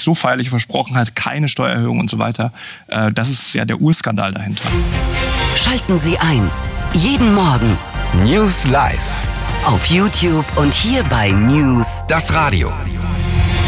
so feierlich versprochen hat, keine Steuererhöhung und so weiter. Das ist ja der Urskandal dahinter. Schalten Sie ein. Jeden Morgen. News Live. Auf YouTube und hier bei News. Das Radio.